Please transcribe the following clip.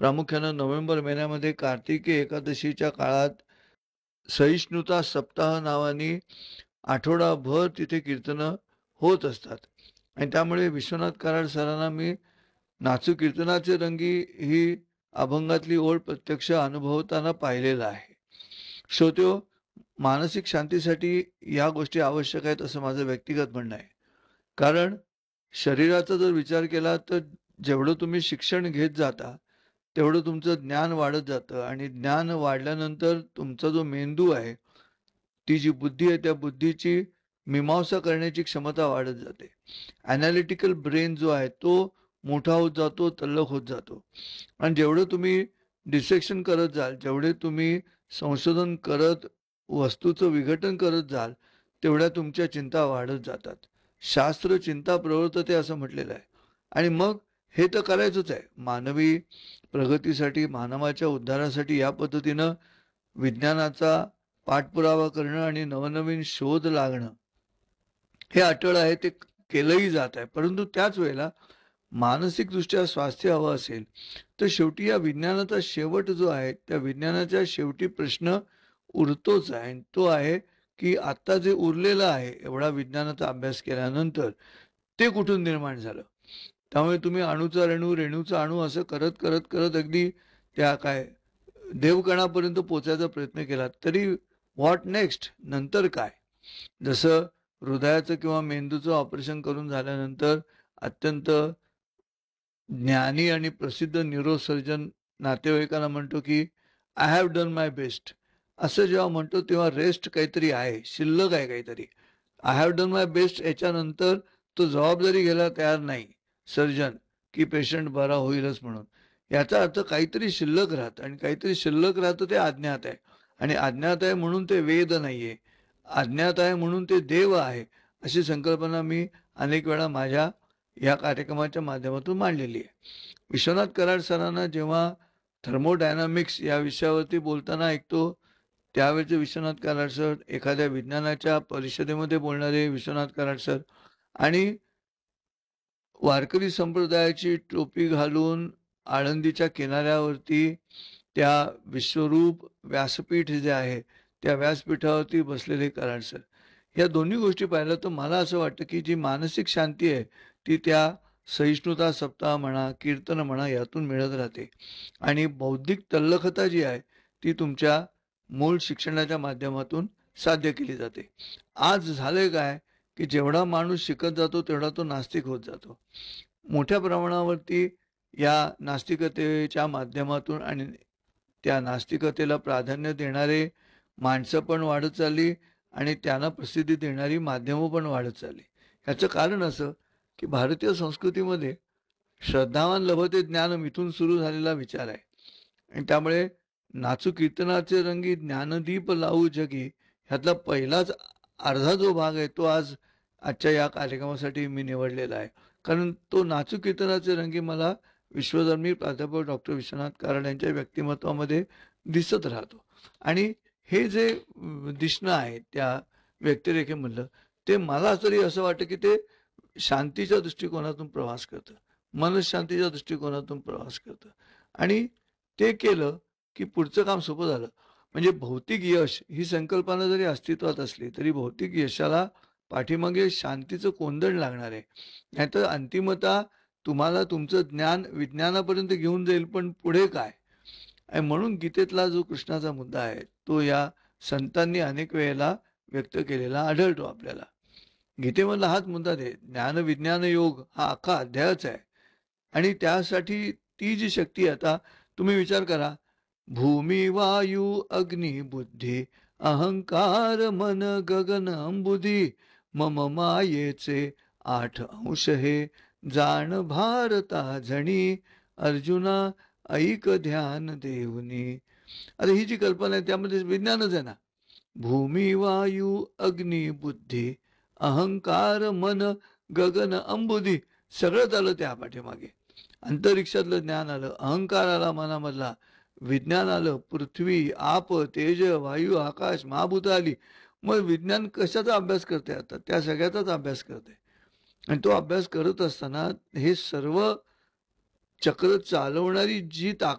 प्रामुख्यानं नोव्हेंबर महिन्यामध्ये कार्तिकी एकादशीच्या काळात सहिष्णुता सप्ताह नावाने आठवडाभर तिथे कीर्तनं होत असतात. आणि त्यामुळे विश्वनाथ कराड सरांना मी नाचू कीर्तनाचे रंगी ही अभंगातली ओळ प्रत्यक्ष अनुभवताना पाहिलेलं आहे. श्रोतेहो, मानसिक शांतीसाठी या गोष्टी आवश्यक आहेत असं माझं व्यक्तिगत म्हणणं आहे. कारण शरीराचा जर विचार केला तर जेवढं तुम्ही शिक्षण घेत जाता, तेवढं तुमचं ज्ञान वाढत जातं आणि ज्ञान वाढल्यानंतर तुमचा जो मेंदू आहे, ती जी बुद्धी आहे, त्या बुद्धीची मीमांसा करण्याची क्षमता वाढत जाते. ॲनालिटिकल ब्रेन जो आहे, तो मोठा होत जातो, तल्लख होत जातो. आणि जेवढं तुम्ही डिसेक्शन करत जाल, जेवढे तुम्ही संशोधन करत वस्तूचं विघटन करत जाल, तेवढ्या तुमच्या चिंता वाढत जातात. शास्त्र चिंता प्रवर्तते असं म्हटलेलं आहे. आणि मग हे तर करायचंच आहे. मानवी प्रगतीसाठी, मानवाच्या उद्धारासाठी या पद्धतीनं विज्ञानाचा पाठपुरावा करणं आणि नवनवीन शोध लागणं हे अटळ आहे. ते केलंही जात आहे. परंतु त्याच वेळेला मानसिकदृष्ट्या स्वास्थ्य हवं असेल, तर शेवटी या विज्ञानाचा शेवट जो आहे, त्या विज्ञानाच्या शेवटी प्रश्न उरतोच आहे. आणि तो आहे, की आत्ता जे उरलेलं आहे, एवढा विज्ञानाचा अभ्यास केल्यानंतर, ते कुठून निर्माण झालं? त्यामुळे तुम्ही अणूचा रेणू, रेणूचा अणू असं करत, करत, करत अगदी त्या काय देवकणापर्यंत पोहोचायचा प्रयत्न केला. तरी व्हॉट नेक्स्ट? नंतर काय? जसं हृदयाचं किंवा मेंदूचं ऑपरेशन करून झाल्यानंतर अत्यंत ज्ञानी आणि प्रसिद्ध न्यूरोसर्जन नातेवाईकांना म्हणतो, की I have done my best. असं जेव्हा म्हणतो तेव्हा रेस्ट काहीतरी आहे, शिल्लक आहे काहीतरी. I have done my best याच्यानंतर तो जबाबदारी घ्यायला तयार नाही सर्जन, की पेशंट बरा होईलच म्हणून. याचा अर्थ काहीतरी शिल्लक राहतं आणि काहीतरी शिल्लक राहतं ते अज्ञात आहे. आणि अज्ञात आहे म्हणून ते वेद नाहीये. अज्ञात आहे म्हणून ते देव आहे. अशी संकल्पना मी अनेक वेळा माझ्या या कार्यक्रमाच्या माध्यमातून मांडलेली आहे. विश्वनाथ कराड सरांना जेव्हा थर्मोडायनामिक्स या विषयावरती बोलताना ऐकतो, त्यावेळचे विश्वनाथ कराड सर, एखाद्या विज्ञानाच्या परिषदेमध्ये बोलणारे विश्वनाथ कराड सर आणि वारकरी संप्रदायाची टोपी घालून आळंदीच्या किनाऱ्यावरती त्या विश्वरूप व्यासपीठ जे आहे, त्या व्यासपीठावरती बसलेले कराड सर. या दोन्ही गोष्टी पाहिल्या तर मला असं वाटतं, की जी मानसिक शांती आहे, ती त्या सहिष्णुता सप्ताह म्हणा, कीर्तन म्हणा, यातून मिळत राहते. आणि बौद्धिक तल्लखता जी आहे, ती तुमच्या मूळ शिक्षणाच्या माध्यमातून साध्य केली जाते. आज झालंय काय, की जेवढा माणूस शिकत जातो, तेवढा तो नास्तिक होत जातो. मोठ्या प्रमाणावरती या नास्तिकतेच्या माध्यमातून आणि त्या नास्तिकतेला प्राधान्य देणारे माणसं पण वाढत चालली आणि त्यांना प्रसिद्धी देणारी माध्यमं पण वाढत चालली. ह्याचं कारण असं, की भारतीय संस्कृतीमध्ये श्रद्धावान लभते ज्ञानम इथून सुरू झालेला विचार आहे. आणि त्यामुळे नाचू कीर्तनाचे रंगी ज्ञानदीप लावू जगी ह्यातला पहिलाच अर्धा जो भाग आहे तो आज आजच्या या कार्यक्रमासाठी मी निवडलेला आहे. कारण तो नाचू कीर्तनाचे रंगी मला विश्वधर्मी प्राध्यापक डॉक्टर विश्वनाथ कराड यांच्या व्यक्तिमत्वामध्ये दिसत राहतो. आणि हे जे दिसणं आहे त्या व्यक्तिरेखेमधलं, ते मला तरी असं वाटतं की ते शांतीच्या दृष्टिकोनातून प्रवास करतं. मनःशांतीच्या दृष्टिकोनातून प्रवास करतं. आणि ते केलं की पुढचं काम सोपं झालं. म्हणजे भौतिक यश ही संकल्पना जरी अस्तित्वात असली, तरी भौतिक यशाला पाठीमागे शांतीचं कोंदण लागणार आहे. नाहीतर अंतिमतः तुम्हाला तुमचं ज्ञान विज्ञानापर्यंत घेऊन जाईल, पण पुढे काय? आणि म्हणून गीतेतला जो कृष्णाचा मुद्दा आहे, तो या संतांनी अनेक वेळेला व्यक्त केलेला आढळतो आपल्याला. गीतेमधला हाच मुद्दा आहे. ज्ञान, विज्ञान, योग हा अख्खा अध्यायच आहे. आणि त्यासाठी ती जी शक्ती आहे, आता तुम्ही विचार करा, भूमी, वायू, अग्नी, बुद्धी, अहंकार, मन, गगन, अंबुधी, मम मायेचे 8 अंश हे, जाण भारता जणी, अर्जुना ऐक ध्यान देऊनी. आता ही जी कल्पना आहे त्यामध्ये विज्ञानच आहे ना. भूमी, वायू, अग्नी, बुद्धी, अहंकार, मन, गगन, अंबुधी सगळंच आलं त्या पाठीमागे. अंतरिक्षातलं ज्ञान आलं, अहंकार आला मनामधला, विज्ञान आलं, पृथ्वी, आप, तेज, वायू, आकाश, महाभूत आली. मग विज्ञान कशाचा अभ्यास करते आता? त्या सगळ्याचाच अभ्यास करते. आणि तो अभ्यास करत असताना हे सर्व चक्र चालवणारी जी ताकद